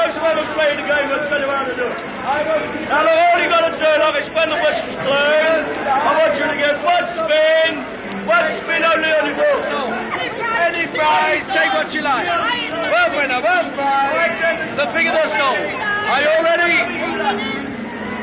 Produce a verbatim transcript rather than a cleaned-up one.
those who haven't played the game will tell you how to do it. Now, look, all you got to do, like, is when the whistle's blown, I want you to get one spin, one spin only on the ball. Any prize, take what you like. One winner, one prize, the bigger the song. Are you all ready?